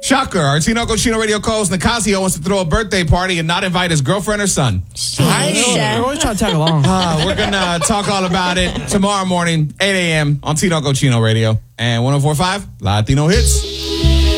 Shocker. Our Tinoco Chino Radio co-host Nicasio wants to throw a birthday party and not invite his girlfriend or son. They're always trying to tag along. We're going to talk all about it tomorrow morning, 8 a.m. on Tinoco Chino Radio and 104.5 Latino Hits.